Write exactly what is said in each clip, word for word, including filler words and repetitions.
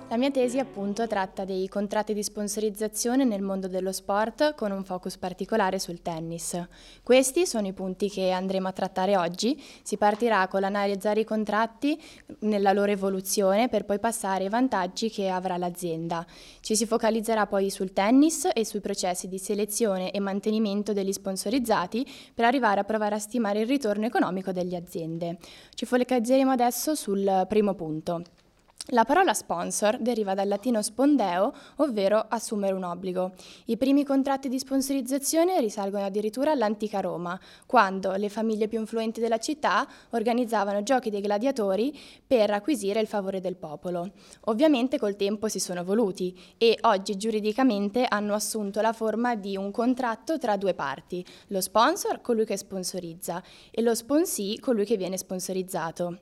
La mia tesi appunto tratta dei contratti di sponsorizzazione nel mondo dello sport con un focus particolare sul tennis. Questi sono i punti che andremo a trattare oggi. Si partirà con l'analizzare i contratti nella loro evoluzione per poi passare ai vantaggi che avrà l'azienda. Ci si focalizzerà poi sul tennis e sui processi di selezione e mantenimento degli sponsorizzati per arrivare a provare a stimare il ritorno economico delle aziende. Ci focalizzeremo adesso sul primo punto. La parola sponsor deriva dal latino spondeo, ovvero assumere un obbligo. I primi contratti di sponsorizzazione risalgono addirittura all'antica Roma, quando le famiglie più influenti della città organizzavano giochi dei gladiatori per acquisire il favore del popolo. Ovviamente col tempo si sono evoluti e oggi giuridicamente hanno assunto la forma di un contratto tra due parti, lo sponsor, colui che sponsorizza, e lo sponsee, colui che viene sponsorizzato.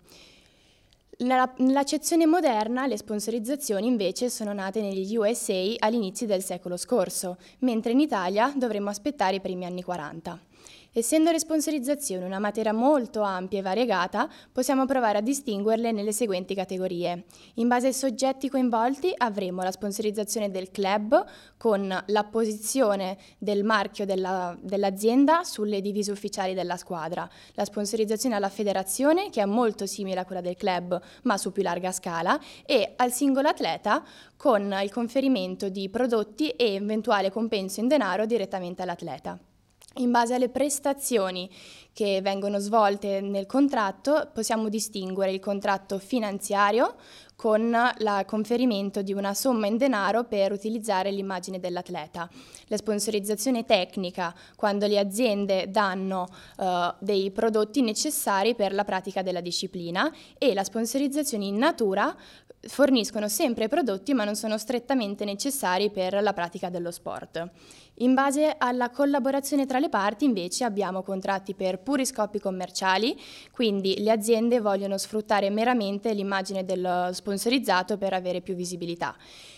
Nella, nell'accezione moderna le sponsorizzazioni invece sono nate negli U S A all'inizio del secolo scorso, mentre in Italia dovremmo aspettare i primi anni quaranta. Essendo le sponsorizzazioni una materia molto ampia e variegata, possiamo provare a distinguerle nelle seguenti categorie. In base ai soggetti coinvolti avremo la sponsorizzazione del club con l'apposizione del marchio della, dell'azienda sulle divise ufficiali della squadra, la sponsorizzazione alla federazione che è molto simile a quella del club ma su più larga scala e al singolo atleta con il conferimento di prodotti e eventuale compenso in denaro direttamente all'atleta. In base alle prestazioni che vengono svolte nel contratto possiamo distinguere il contratto finanziario con il conferimento di una somma in denaro per utilizzare l'immagine dell'atleta, la sponsorizzazione tecnica quando le aziende danno uh, dei prodotti necessari per la pratica della disciplina e la sponsorizzazione in natura forniscono sempre prodotti ma non sono strettamente necessari per la pratica dello sport. In base alla collaborazione tra le parti invece abbiamo contratti per puri scopi commerciali, quindi le aziende vogliono sfruttare meramente l'immagine dello sponsorizzato per avere più visibilità.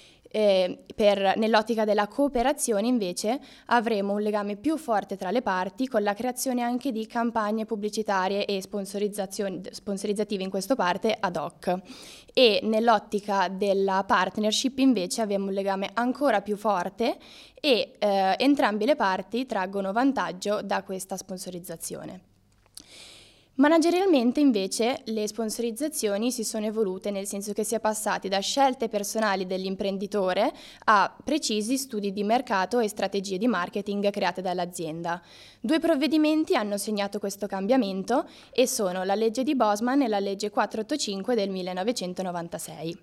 Eh, per, nell'ottica della cooperazione invece avremo un legame più forte tra le parti con la creazione anche di campagne pubblicitarie e sponsorizzative in questa parte ad hoc e nell'ottica della partnership invece abbiamo un legame ancora più forte e eh, entrambe le parti traggono vantaggio da questa sponsorizzazione. Managerialmente invece le sponsorizzazioni si sono evolute nel senso che si è passati da scelte personali dell'imprenditore a precisi studi di mercato e strategie di marketing create dall'azienda. Due provvedimenti hanno segnato questo cambiamento e sono la legge di Bosman e la legge quattrocentottantacinque del millenovecentonovantasei.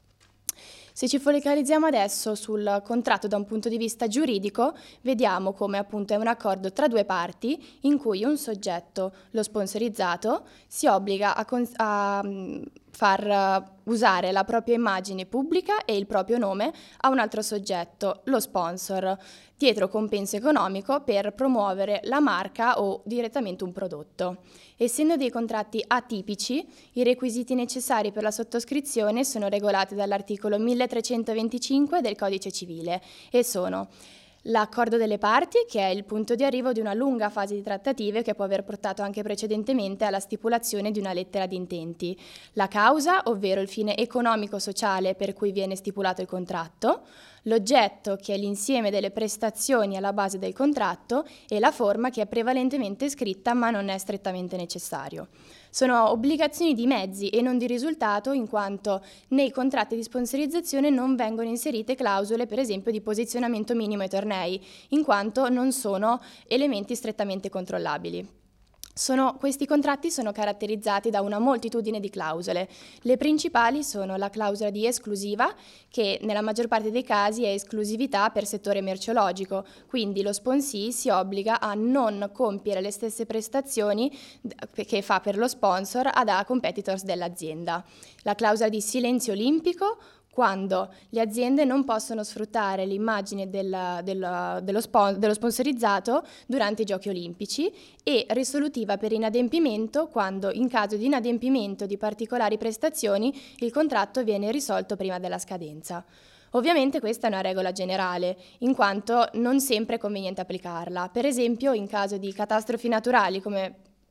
Se ci focalizziamo adesso sul contratto da un punto di vista giuridico, vediamo come appunto è un accordo tra due parti in cui un soggetto, lo sponsorizzato, si obbliga a, cons- a far usare la propria immagine pubblica e il proprio nome a un altro soggetto, lo sponsor, dietro compenso economico per promuovere la marca o direttamente un prodotto. Essendo dei contratti atipici, i requisiti necessari per la sottoscrizione sono regolati dall'articolo milletrecentoventicinque del Codice Civile e sono l'accordo delle parti, che è il punto di arrivo di una lunga fase di trattative che può aver portato anche precedentemente alla stipulazione di una lettera di intenti, la causa, ovvero il fine economico-sociale per cui viene stipulato il contratto, l'oggetto, che è l'insieme delle prestazioni alla base del contratto, e la forma, che è prevalentemente scritta ma non è strettamente necessario. Sono obbligazioni di mezzi e non di risultato, in quanto nei contratti di sponsorizzazione non vengono inserite clausole, per esempio, di posizionamento minimo ai tornei, in quanto non sono elementi strettamente controllabili. Sono, questi contratti sono caratterizzati da una moltitudine di clausole. Le principali sono la clausola di esclusiva, che nella maggior parte dei casi è esclusività per settore merceologico, quindi lo sponsee si obbliga a non compiere le stesse prestazioni che fa per lo sponsor ad a competitors dell'azienda. La clausola di silenzio olimpico, quando le aziende non possono sfruttare l'immagine del, del, dello, spon- dello sponsorizzato durante i giochi olimpici, e risolutiva per inadempimento, quando in caso di inadempimento di particolari prestazioni il contratto viene risolto prima della scadenza. Ovviamente questa è una regola generale, in quanto non sempre è conveniente applicarla. Per esempio, in caso di catastrofi naturali come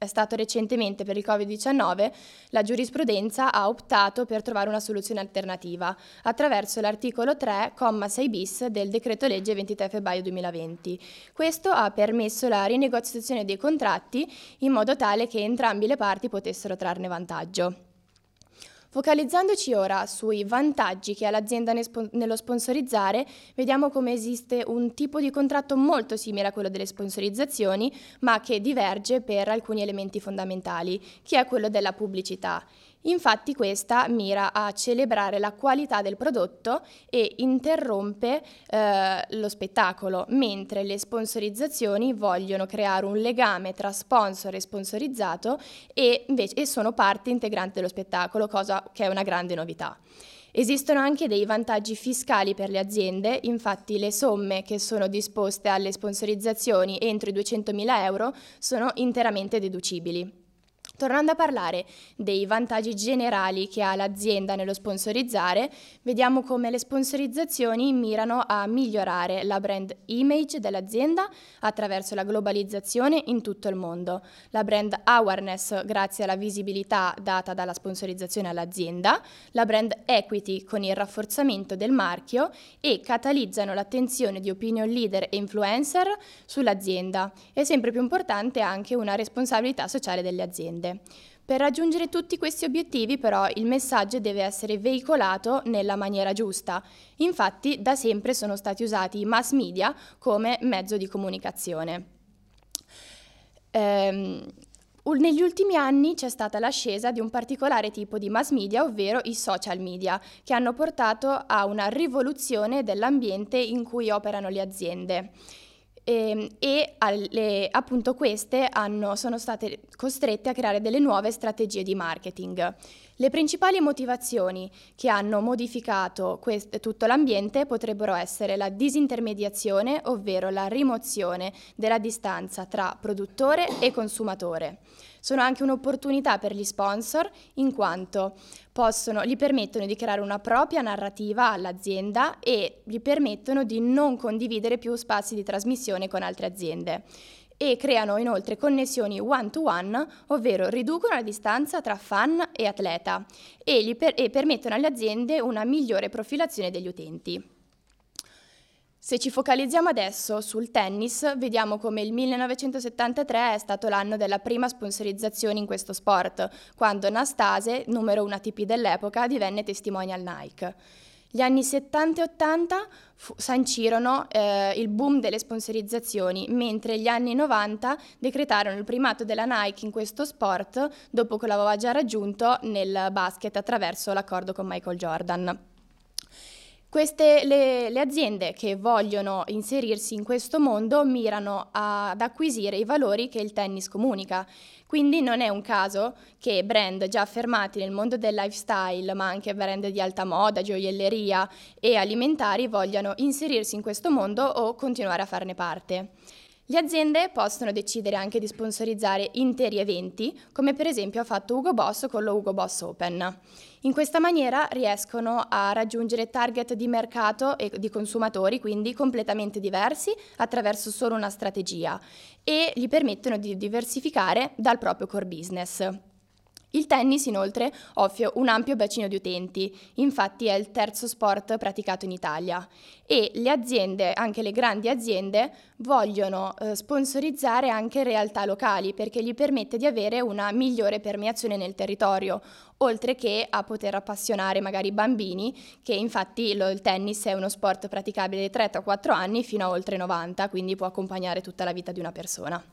è stato recentemente per il covid diciannove, la giurisprudenza ha optato per trovare una soluzione alternativa attraverso l'articolo tre, comma sei bis del decreto legge ventitré febbraio duemilaventi. Questo ha permesso la rinegoziazione dei contratti in modo tale che entrambi le parti potessero trarne vantaggio. Focalizzandoci ora sui vantaggi che ha l'azienda nello sponsorizzare, vediamo come esiste un tipo di contratto molto simile a quello delle sponsorizzazioni, ma che diverge per alcuni elementi fondamentali, che è quello della pubblicità. Infatti questa mira a celebrare la qualità del prodotto e interrompe eh, lo spettacolo, mentre le sponsorizzazioni vogliono creare un legame tra sponsor e sponsorizzato e, invece, e sono parte integrante dello spettacolo, cosa che è una grande novità. Esistono anche dei vantaggi fiscali per le aziende, infatti le somme che sono disposte alle sponsorizzazioni entro i duecentomila euro sono interamente deducibili. Tornando a parlare dei vantaggi generali che ha l'azienda nello sponsorizzare, vediamo come le sponsorizzazioni mirano a migliorare la brand image dell'azienda attraverso la globalizzazione in tutto il mondo, la brand awareness grazie alla visibilità data dalla sponsorizzazione all'azienda, la brand equity con il rafforzamento del marchio e catalizzano l'attenzione di opinion leader e influencer sull'azienda. È sempre più importante anche una responsabilità sociale delle aziende. Per raggiungere tutti questi obiettivi però il messaggio deve essere veicolato nella maniera giusta. Infatti da sempre sono stati usati i mass media come mezzo di comunicazione. Ehm, negli ultimi anni c'è stata l'ascesa di un particolare tipo di mass media, ovvero i social media, che hanno portato a una rivoluzione dell'ambiente in cui operano le aziende. E, e alle, appunto queste hanno, sono state costrette a creare delle nuove strategie di marketing. Le principali motivazioni che hanno modificato quest- tutto l'ambiente potrebbero essere la disintermediazione, ovvero la rimozione della distanza tra produttore e consumatore. Sono anche un'opportunità per gli sponsor in quanto possono, gli permettono di creare una propria narrativa all'azienda e gli permettono di non condividere più spazi di trasmissione con altre aziende. E creano inoltre connessioni one-to-one, ovvero riducono la distanza tra fan e atleta e, gli per- e permettono alle aziende una migliore profilazione degli utenti. Se ci focalizziamo adesso sul tennis, vediamo come il millenovecentosettantatré è stato l'anno della prima sponsorizzazione in questo sport, quando Nastase, numero uno A T P dell'epoca, divenne testimonial Nike. Gli anni settanta e ottanta fu- sancirono eh, il boom delle sponsorizzazioni, mentre gli anni novanta decretarono il primato della Nike in questo sport, dopo che l'aveva già raggiunto nel basket attraverso l'accordo con Michael Jordan. Queste, le, le aziende che vogliono inserirsi in questo mondo mirano a, ad acquisire i valori che il tennis comunica. Quindi non è un caso che brand già affermati nel mondo del lifestyle, ma anche brand di alta moda, gioielleria e alimentari vogliano inserirsi in questo mondo o continuare a farne parte. Le aziende possono decidere anche di sponsorizzare interi eventi, come per esempio ha fatto Hugo Boss con lo Hugo Boss Open. In questa maniera riescono a raggiungere target di mercato e di consumatori, quindi completamente diversi, attraverso solo una strategia e gli permettono di diversificare dal proprio core business. Il tennis inoltre offre un ampio bacino di utenti, infatti è il terzo sport praticato in Italia e le aziende, anche le grandi aziende, vogliono eh, sponsorizzare anche realtà locali perché gli permette di avere una migliore permeazione nel territorio, oltre che a poter appassionare magari i bambini, che infatti lo, il tennis è uno sport praticabile dai tre a quattro anni fino a oltre novanta, quindi può accompagnare tutta la vita di una persona.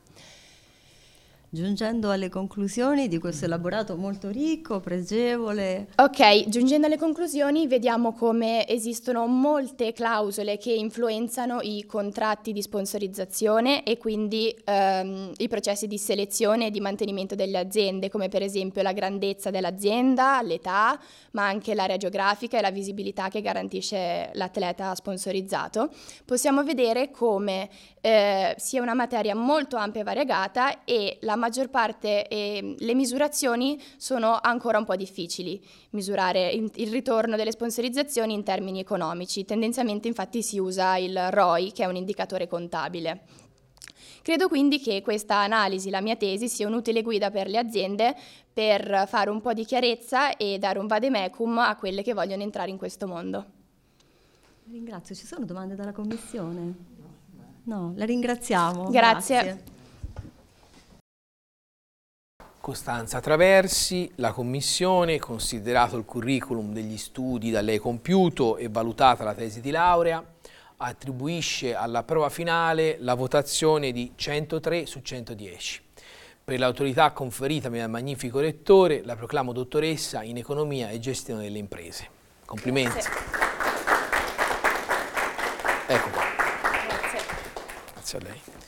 Giungendo alle conclusioni di questo elaborato molto ricco, pregevole. Ok, giungendo alle conclusioni vediamo come esistono molte clausole che influenzano i contratti di sponsorizzazione e quindi ehm, i processi di selezione e di mantenimento delle aziende, come per esempio la grandezza dell'azienda, l'età, ma anche l'area geografica e la visibilità che garantisce l'atleta sponsorizzato. Possiamo vedere come eh, sia una materia molto ampia e variegata e la maggior parte eh, le misurazioni sono ancora un po' difficili. Misurare il ritorno delle sponsorizzazioni in termini economici. Tendenzialmente infatti si usa il R O I, che è un indicatore contabile. Credo quindi che questa analisi, la mia tesi, sia un'utile guida per le aziende per fare un po' di chiarezza e dare un vademecum a quelle che vogliono entrare in questo mondo. Ringrazio. Ci sono domande dalla Commissione? No, la ringraziamo. Grazie. Grazie. Costanza Traversi, la Commissione, considerato il curriculum degli studi da lei compiuto e valutata la tesi di laurea, attribuisce alla prova finale la votazione di centotré su centodieci. Per l'autorità conferitami dal magnifico rettore, la proclamo dottoressa in economia e gestione delle imprese. Complimenti. Grazie. Ecco qua. Grazie. Grazie a lei.